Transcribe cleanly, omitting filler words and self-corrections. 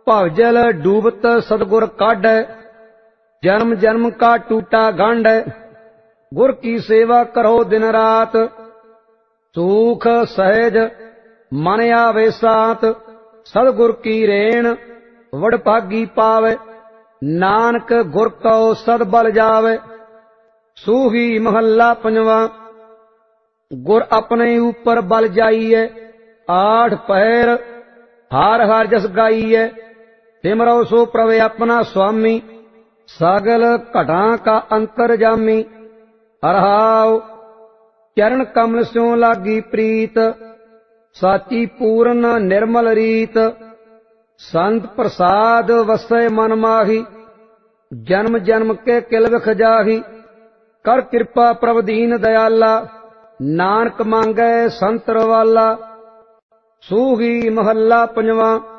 भवजल डूबत सतगुर काढै, जन्म जन्म का टूटा गांढै। गुर की सेवा करो दिन रात, सूख सहज मन आवे सात। सतगुर की रेण वडभागी पावै, नानक गुर कौ सद बल जावै। सूही महला पंजवा। गुर अपने ऊपर बल जाइए, आठ पहर हार हार जस गाइए। सिमरो सो प्रभ अपना स्वामी, सगल घटा का अंतरजामी। अरहाव चरण कमल स्यों लागी प्रीत, साची पूर्ण निर्मल रीत। संत प्रसाद वसै मन माही, जन्म जन्म के किल विख जाही। कर कृपा प्रभ दीन दयाला, नानक मांगै संत रवाला। सूही महला पंजवा।